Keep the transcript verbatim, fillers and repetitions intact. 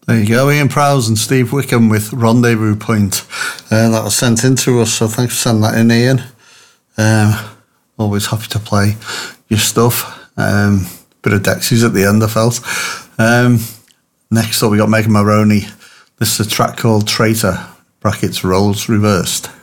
There you go, Ian Prowse and Steve Wickham with Rendezvous Point. Uh, that was sent in to us, so thanks for sending that in, Ian. Um, always happy to play your stuff. Um, bit of Dexys at the end, I felt. Um, next up, we got Megan Maroney. This is a track called Traitor, brackets Roles Reversed.